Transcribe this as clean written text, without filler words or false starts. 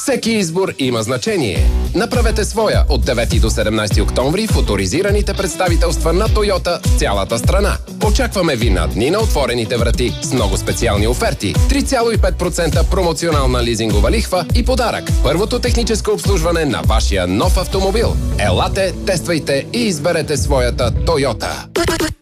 Всеки избор има значение. Направете своя от 9 до 17 октомври в оторизираните представителства на Тойота в цялата страна. Очакваме ви на дни на отворените врати с много специални оферти, 3,5% промоционална лизингова лихва и подарък. Първото техническо обслужване на вашия нов автомобил. Елате, тествайте и изберете своята Тойота.